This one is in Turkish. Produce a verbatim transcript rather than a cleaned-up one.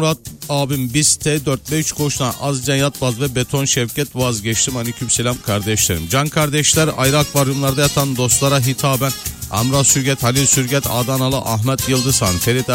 Murat abim biz T dört ve üç koşuna Azcan Yatbaz ve Beton Şevket vazgeçtim. Aleykümselam kardeşlerim. Can kardeşler, ayrı akvaryumlarda yatan dostlara hitaben Amra Sürget, Halil Sürget, Adanalı Ahmet Yıldızhan, Ferit